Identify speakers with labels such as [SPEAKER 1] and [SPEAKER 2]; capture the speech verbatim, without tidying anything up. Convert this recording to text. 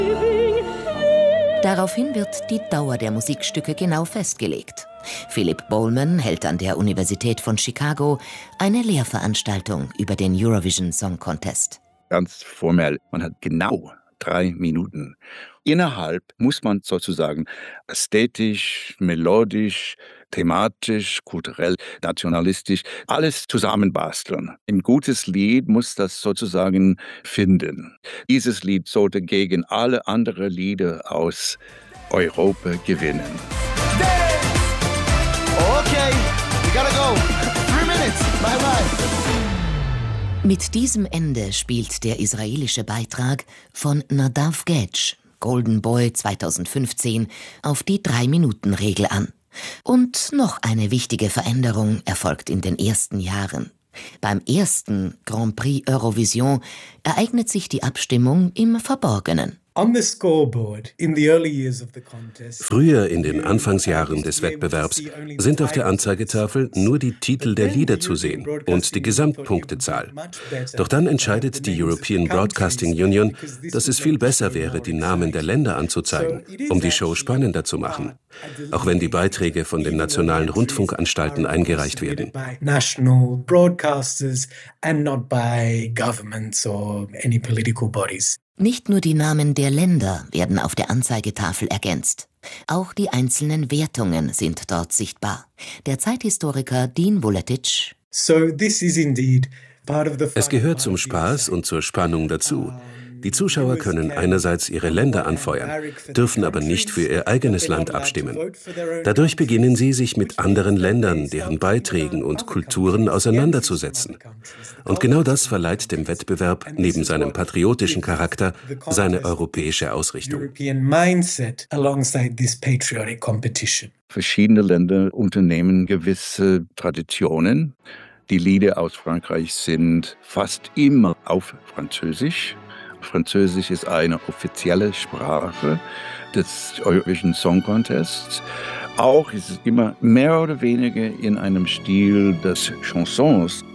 [SPEAKER 1] Daraufhin wird die Dauer der Musikstücke genau festgelegt. Philip Bowman hält an der Universität von Chicago eine Lehrveranstaltung über den Eurovision Song Contest.
[SPEAKER 2] Ganz formell, man hat genau drei Minuten. Innerhalb muss man sozusagen ästhetisch, melodisch, thematisch, kulturell, nationalistisch, alles zusammenbasteln. Ein gutes Lied muss das sozusagen finden. Dieses Lied sollte gegen alle anderen Lieder aus Europa gewinnen.
[SPEAKER 3] Okay, we gotta go. Three minutes, bye bye.
[SPEAKER 1] Mit diesem Ende spielt der israelische Beitrag von Nadav Gedge, Golden Boy zweitausendfünfzehn, auf die Drei-Minuten-Regel an. Und noch eine wichtige Veränderung erfolgt in den ersten Jahren. Beim ersten Grand Prix Eurovision ereignet sich die Abstimmung im Verborgenen.
[SPEAKER 4] Früher in den Anfangsjahren des Wettbewerbs sind auf der Anzeigetafel nur die Titel der Lieder zu sehen und die Gesamtpunktezahl. Doch dann entscheidet die European Broadcasting Union, dass es viel besser wäre, die Namen der Länder anzuzeigen, um die Show spannender zu machen, auch wenn die Beiträge von den nationalen Rundfunkanstalten eingereicht werden.
[SPEAKER 1] Nicht nur die Namen der Länder werden auf der Anzeigetafel ergänzt. Auch die einzelnen Wertungen sind dort sichtbar. Der Zeithistoriker Dean Vuletic:
[SPEAKER 4] Es gehört zum Spaß und zur Spannung dazu. Die Zuschauer können einerseits ihre Länder anfeuern, dürfen aber nicht für ihr eigenes Land abstimmen. Dadurch beginnen sie, sich mit anderen Ländern, deren Beiträgen und Kulturen auseinanderzusetzen. Und genau das verleiht dem Wettbewerb neben seinem patriotischen Charakter seine europäische Ausrichtung.
[SPEAKER 2] Verschiedene Länder unternehmen gewisse Traditionen. Die Lieder aus Frankreich sind fast immer auf Französisch. Französisch ist eine offizielle Sprache des Eurovision Song Contests. Auch ist es immer mehr oder weniger in einem Stil des Chansons.